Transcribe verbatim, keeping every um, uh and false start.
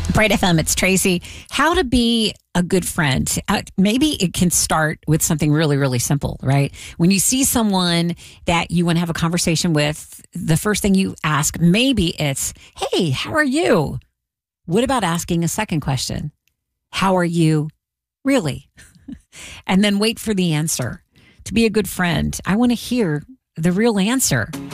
Bright F M, it's Tracy. How to be a good friend. Uh, maybe it can start with something really, really simple, right? When you see someone that you want to have a conversation with, the first thing you ask, maybe it's, hey, how are you? What about asking a second question? How are you really? And then wait for the answer. To be a good friend, I want to hear the real answer.